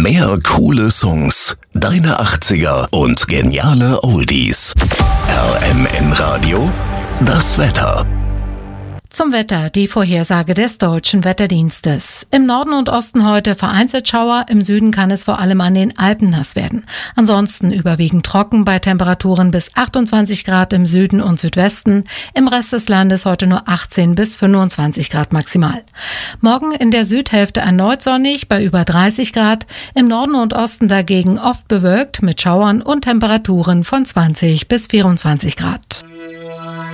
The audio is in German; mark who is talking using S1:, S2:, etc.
S1: Mehr coole Songs, deine 80er und geniale Oldies. RMN Radio, das Wetter.
S2: Zum Wetter, die Vorhersage des Deutschen Wetterdienstes. Im Norden und Osten heute vereinzelt Schauer, im Süden kann es vor allem an den Alpen nass werden. Ansonsten überwiegend trocken bei Temperaturen bis 28 Grad im Süden und Südwesten. Im Rest des Landes heute nur 18 bis 25 Grad maximal. Morgen in der Südhälfte erneut sonnig bei über 30 Grad. Im Norden und Osten dagegen oft bewölkt mit Schauern und Temperaturen von 20 bis 24 Grad.